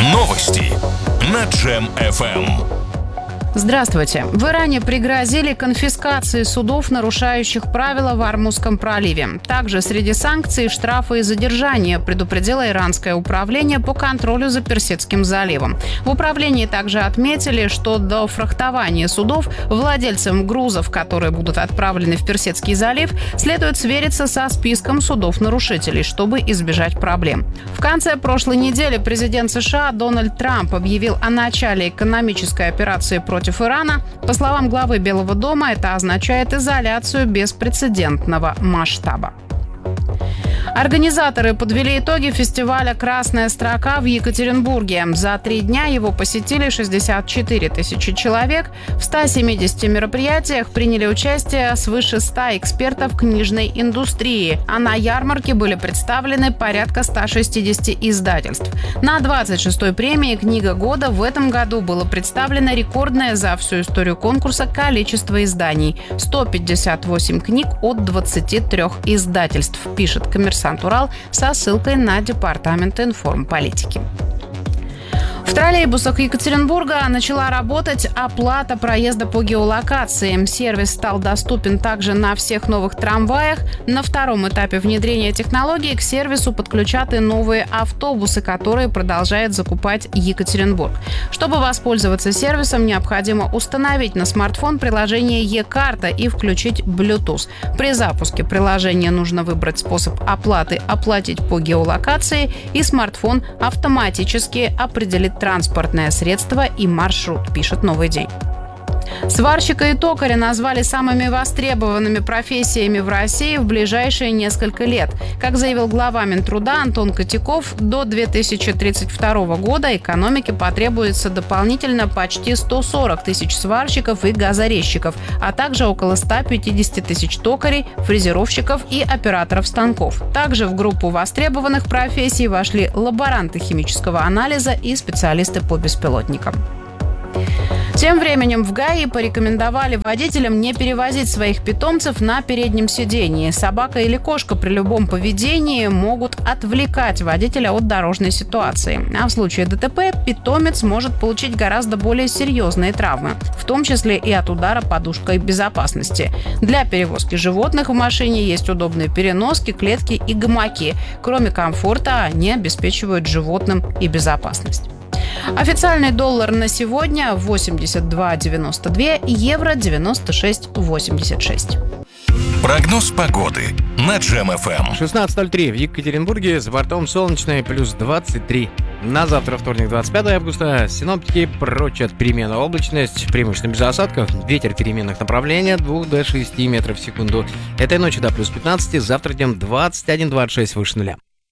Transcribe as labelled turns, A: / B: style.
A: Новости на Джем FM.
B: Здравствуйте. В Иране пригрозили конфискацией судов, нарушающих правила в Ормузском проливе. Также среди санкций штрафы и задержания, предупредило иранское управление по контролю за Персидским заливом. В управлении также отметили, что до фрахтования судов владельцам грузов, которые будут отправлены в Персидский залив, следует свериться со списком судов-нарушителей, чтобы избежать проблем. В конце прошлой недели президент США Дональд Трамп объявил о начале экономической операции против Ирана. По словам главы Белого дома, это означает изоляцию беспрецедентного масштаба. Организаторы подвели итоги фестиваля «Красная строка» в Екатеринбурге. За 3 дня его посетили 64 тысячи человек. В 170 мероприятиях приняли участие свыше 100 экспертов книжной индустрии, а на ярмарке были представлены порядка 160 издательств. На 26-й премии «Книга года» в этом году было представлено рекордное за всю историю конкурса количество изданий – 158 книг от 23 издательств, пишет «Коммерсант Урал» со ссылкой на Департамент информполитики. В троллейбусах Екатеринбурга начала работать оплата проезда по геолокации. Сервис стал доступен также на всех новых трамваях. На втором этапе внедрения технологии к сервису подключат и новые автобусы, которые продолжает закупать Екатеринбург. Чтобы воспользоваться сервисом, необходимо установить на смартфон приложение «Е-карта» и включить Bluetooth. При запуске приложения нужно выбрать способ оплаты «Оплатить по геолокации», и смартфон автоматически определит транспортное средство и маршрут, пишет «Новый день». Сварщика и токаря назвали самыми востребованными профессиями в России в ближайшие несколько лет. Как заявил глава Минтруда Антон Котяков, до 2032 года экономике потребуется дополнительно почти 140 тысяч сварщиков и газорезчиков, а также около 150 тысяч токарей, фрезеровщиков и операторов станков. Также в группу востребованных профессий вошли лаборанты химического анализа и специалисты по беспилотникам. Тем временем в ГАИ порекомендовали водителям не перевозить своих питомцев на переднем сидении. Собака или кошка при любом поведении могут отвлекать водителя от дорожной ситуации. А в случае ДТП питомец может получить гораздо более серьезные травмы, в том числе и от удара подушкой безопасности. Для перевозки животных в машине есть удобные переноски, клетки и гамаки. Кроме комфорта, они обеспечивают животным и безопасность. Официальный доллар на сегодня 82.92, евро 96.86.
A: Прогноз погоды на Джем FM.
C: 16:03 в Екатеринбурге, за бортом солнечное, плюс 23. На завтра, вторник, 25 августа, синоптики прочат переменную облачность, преимущественно без осадков, ветер переменных направлений от 2 до 6 метров в секунду. Этой ночью до плюс 15, завтра днем 21-26 выше нуля.